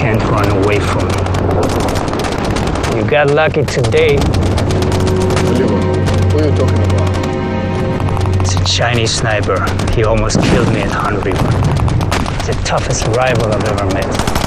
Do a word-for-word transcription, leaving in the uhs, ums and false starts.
can't run away from me. You got lucky today. Oliver, who are you talking about? It's a Chinese sniper. He almost killed me at Han River. He's the toughest rival I've ever met.